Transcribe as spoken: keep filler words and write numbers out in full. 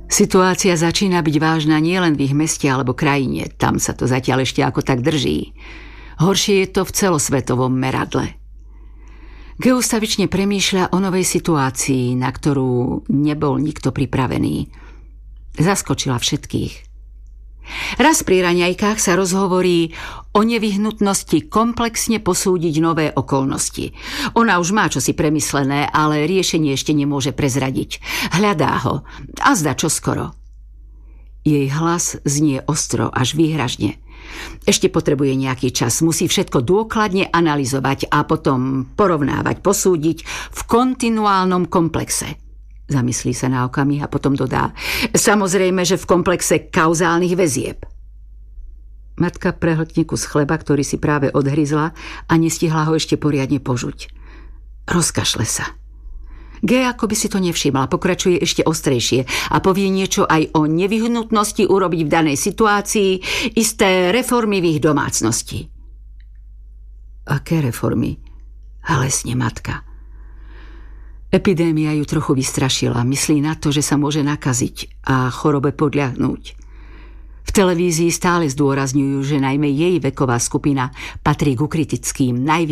Situácia začína byť vážna nielen v ich meste alebo krajine, tam sa to zatiaľ ešte ako tak drží. Horšie je to v celosvetovom meradle. Ge ustavične premýšľa o novej situácii, na ktorú nebol nikto pripravený. Zaskočila všetkých. Raz pri raňajkách sa rozhovorí o nevyhnutnosti komplexne posúdiť nové okolnosti. Ona už má čosi premyslené, ale riešenie ešte nemôže prezradiť. Hľadá ho a zdá čoskoro. Jej hlas znie ostro, až výhražne. Ešte potrebuje nejaký čas, musí všetko dôkladne analyzovať a potom porovnávať, posúdiť v kontinuálnom komplexe. Zamyslí sa na okamih a potom dodá: samozrejme, že v komplexe kauzálnych väzieb. Matka prehltne kus chleba, ktorý si práve odhryzla a nestihla ho ešte poriadne požuť. Rozkašle sa. Ge ako by si to nevšimla, pokračuje ešte ostrejšie a povie niečo aj o nevyhnutnosti urobiť v danej situácii isté reformy v ich domácnosti. Aké reformy? Halesne matka. Epidémia ju trochu vystrašila. Myslí na to, že sa môže nakaziť a chorobe podľahnúť. V televízii stále zdôrazňujú, že najmä jej veková skupina patrí ku kritickým, najvyšším